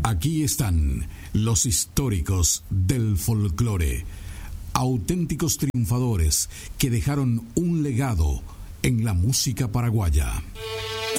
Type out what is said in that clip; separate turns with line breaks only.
Aquí están los históricos del folclore, auténticos triunfadores que dejaron un legado en la música paraguaya.